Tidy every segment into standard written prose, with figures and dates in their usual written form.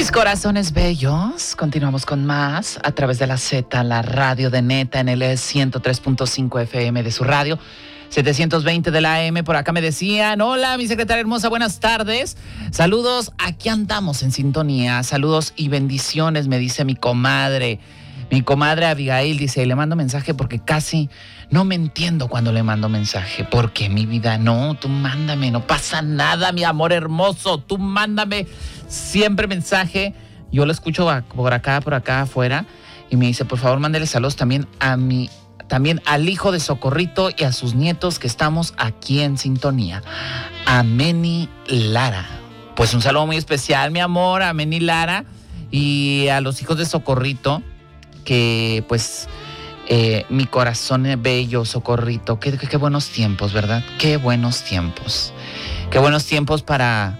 Mis corazones bellos, continuamos con más a través de la Z, la radio de Neta en el 103.5 FM de su radio, 720 de la AM. Por acá me decían, hola mi secretaria hermosa, buenas tardes, saludos, aquí andamos en sintonía, saludos y bendiciones, me dice mi comadre Abigail, dice, y le mando mensaje porque casi no me entiendo cuando le mando mensaje, porque mi vida, no, tú mándame, no pasa nada, mi amor hermoso, tú mándame siempre mensaje, yo lo escucho por acá afuera, y me dice, por favor, mándele saludos también al hijo de Socorrito y a sus nietos que estamos aquí en sintonía, a Meni Lara. Pues un saludo muy especial, mi amor, a Meni Lara y a los hijos de Socorrito, que pues mi corazón es bello, Socorrito, qué buenos tiempos, ¿verdad? Qué buenos tiempos para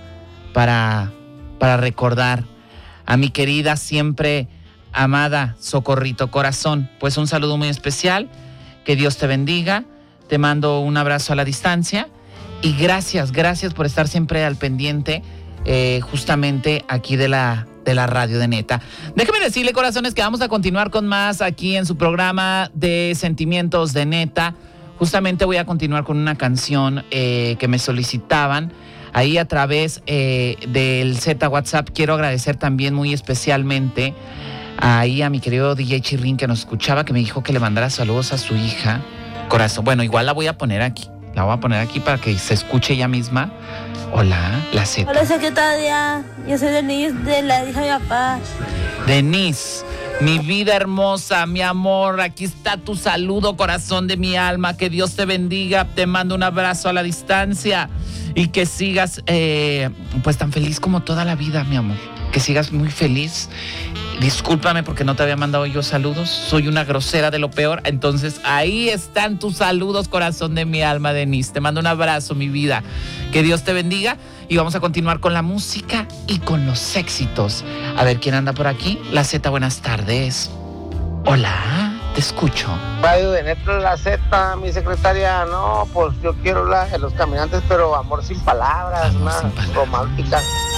recordar a mi querida, siempre amada Socorrito, corazón. Pues un saludo muy especial, que Dios te bendiga, te mando un abrazo a la distancia y gracias por estar siempre al pendiente, justamente aquí de la radio de Neta. Déjeme decirle, corazones, que vamos a continuar con más aquí en su programa de Sentimientos de Neta. Justamente voy a continuar con una canción que me solicitaban ahí a través del Z WhatsApp. Quiero agradecer también muy especialmente ahí a mi querido DJ Chirrín, que nos escuchaba, que me dijo que le mandara saludos a su hija. Corazón, bueno, igual la voy a poner aquí para que se escuche ella misma. Hola, la Z. Hola, secretaria. Yo soy Denise, de la hija de mi papá. Denise, mi vida hermosa, mi amor, aquí está tu saludo, corazón de mi alma. Que Dios te bendiga. Te mando un abrazo a la distancia y que sigas pues tan feliz como toda la vida, mi amor. Que sigas muy feliz. Discúlpame porque no te había mandado yo saludos. Soy una grosera de lo peor. Entonces, ahí están tus saludos, corazón de mi alma, Denise. Te mando un abrazo, mi vida. Que Dios te bendiga. Y vamos a continuar con la música y con los éxitos. A ver, ¿quién anda por aquí? La Z, buenas tardes. Hola, te escucho. Radio de Neta, la Z, mi secretaria. No, pues yo quiero la de Los Caminantes, pero amor sin palabras, más romántica.